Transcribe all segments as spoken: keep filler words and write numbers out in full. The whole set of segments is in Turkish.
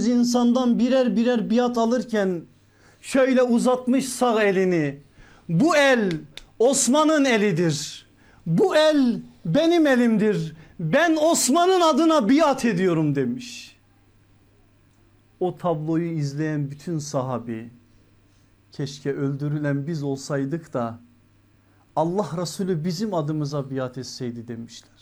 insandan birer birer biat alırken şöyle uzatmış sağ elini. Bu el Osman'ın elidir. Bu el benim elimdir. Ben Osman'ın adına biat ediyorum demiş. O tabloyu izleyen bütün sahabi, keşke öldürülen biz olsaydık da Allah Resulü bizim adımıza biat etseydi demişler.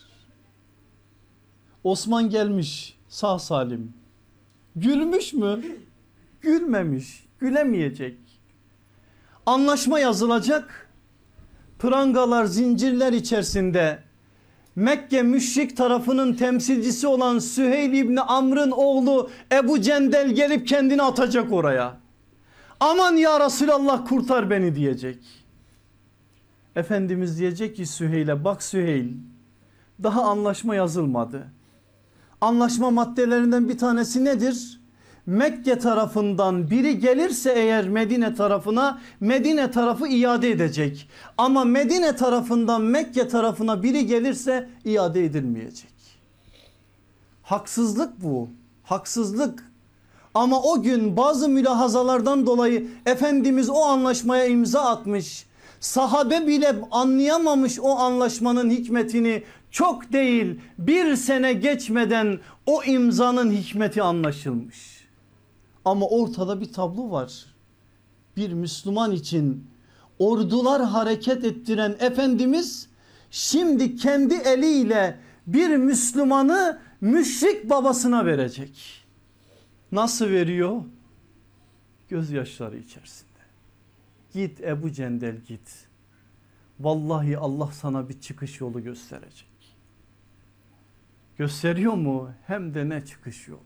Osman gelmiş sağ salim. Gülmüş mü? Gülmemiş, gülemeyecek. Anlaşma yazılacak. Prangalar, zincirler içerisinde Mekke müşrik tarafının temsilcisi olan Süheyl İbni Amr'ın oğlu Ebu Cendel gelip kendini atacak oraya. Aman ya Resulallah kurtar beni diyecek. Efendimiz diyecek ki Süheyl'e, bak Süheyl, daha anlaşma yazılmadı. Anlaşma maddelerinden bir tanesi nedir? Mekke tarafından biri gelirse eğer Medine tarafına, Medine tarafı iade edecek. Ama Medine tarafından Mekke tarafına biri gelirse iade edilmeyecek. Haksızlık bu, haksızlık. Ama o gün bazı mülahazalardan dolayı Efendimiz o anlaşmaya imza atmış. Sahabe bile anlayamamış o anlaşmanın hikmetini. Çok değil, bir sene geçmeden o imzanın hikmeti anlaşılmış. Ama ortada bir tablo var. Bir Müslüman için ordular hareket ettiren Efendimiz şimdi kendi eliyle bir Müslümanı müşrik babasına verecek. Nasıl veriyor? Gözyaşları içerisinde. Git Ebu Cendel git. Vallahi Allah sana bir çıkış yolu gösterecek. Gösteriyor mu? Hem de ne çıkış yolu.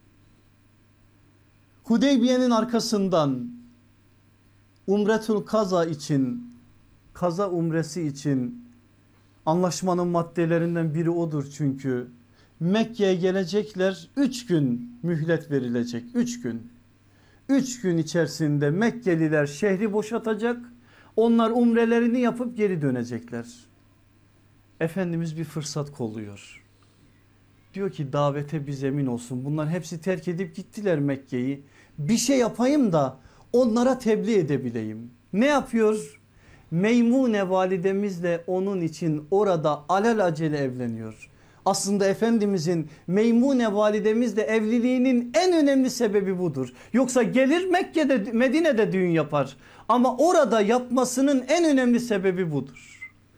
Hudeybiye'nin arkasından Umretül Kaza için, kaza umresi için anlaşmanın maddelerinden biri odur çünkü. Mekke'ye gelecekler, üç gün mühlet verilecek, üç gün. Üç gün içerisinde Mekkeliler şehri boşaltacak, onlar umrelerini yapıp geri dönecekler. Efendimiz bir fırsat kolluyor. Diyor ki davete bir zemin olsun. Bunlar hepsi terk edip gittiler Mekke'yi. Bir şey yapayım da onlara tebliğ edebileyim. Ne yapıyor? Meymune validemizle onun için orada alelacele evleniyor. Aslında Efendimizin Meymune validemizle evliliğinin en önemli sebebi budur. Yoksa gelir Mekke'de, Medine'de düğün yapar. Ama orada yapmasının en önemli sebebi budur.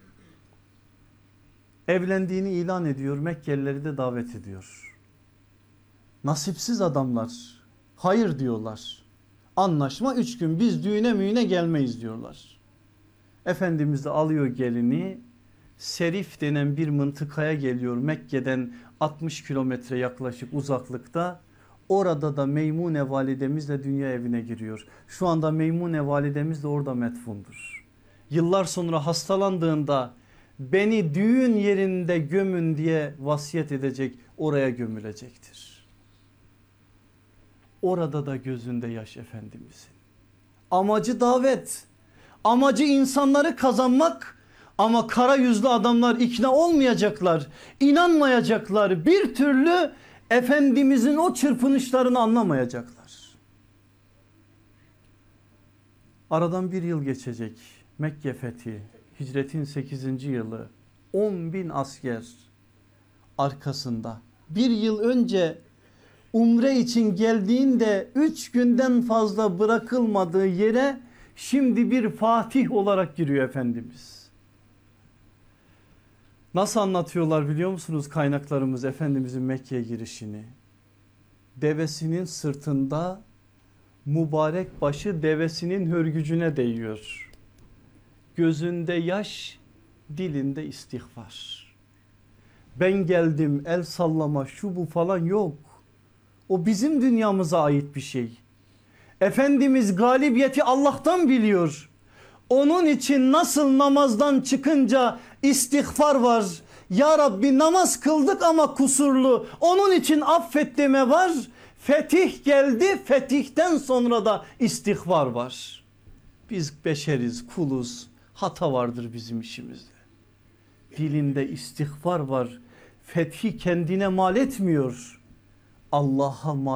Evlendiğini ilan ediyor, Mekkelileri de davet ediyor. Nasipsiz adamlar, hayır diyorlar. Anlaşma üç gün, biz düğüne müğüne gelmeyiz diyorlar. Efendimiz de alıyor gelini, Serif denen bir mıntıkaya geliyor. Mekke'den altmış kilometre yaklaşık uzaklıkta. Orada da Meymune validemizle dünya evine giriyor. Şu anda Meymune validemiz de orada metfundur. Yıllar sonra hastalandığında beni düğün yerinde gömün diye vasiyet edecek, oraya gömülecektir. Orada da gözünde yaş Efendimizin. Amacı davet, amacı insanları kazanmak. Ama kara yüzlü adamlar ikna olmayacaklar, inanmayacaklar, bir türlü Efendimizin o çırpınışlarını anlamayacaklar. Aradan bir yıl geçecek, Mekke fethi, hicretin sekizinci yılı, on bin asker arkasında. Bir yıl önce umre için geldiğinde üç günden fazla bırakılmadığı yere şimdi bir fatih olarak giriyor Efendimiz. Nasıl anlatıyorlar biliyor musunuz kaynaklarımız Efendimizin Mekke'ye girişini? Devesinin sırtında mübarek başı devesinin hörgücüne değiyor. Gözünde yaş, dilinde istiğfar. Ben geldim, el sallama, şu bu falan yok. O bizim dünyamıza ait bir şey. Efendimiz galibiyeti Allah'tan biliyor. Onun için nasıl namazdan çıkınca istiğfar var. Ya Rabbi namaz kıldık ama kusurlu. Onun için affet deme var. Fetih geldi, fetihten sonra da istiğfar var. Biz beşeriz, kuluz. Hata vardır bizim işimizde. Dilinde istiğfar var. Fethi kendine mal etmiyor. Allah'a mal